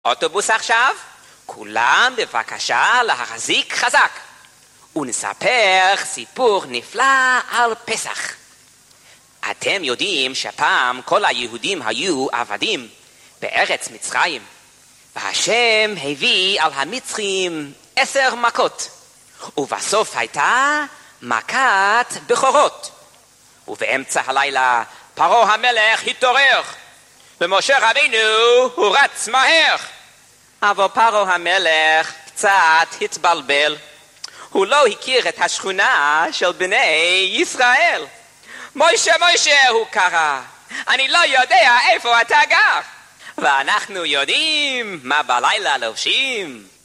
אוטובוס עכשיו? כולם בבקשה להחזיק חזק. ונספר סיפור נפלא על פסח. אתם יודעים שפעם כל היהודים היו עבדים בארץ מצרים, והשם הביא על המצרים 10 מכות, ובסוף הייתה מכת בכורות. ובאמצע הלילה פרעה המלך התעורר, ומשה רבינו הוא רץ מהר. אבל פרעה המלך קצת התבלבל, הוא לא הכיר את השכונה של בני ישראל. מוישה, מוישה, הוא קרא, אני לא יודע איפה אתה גר. ואנחנו יודעים מה בלילה לובשים.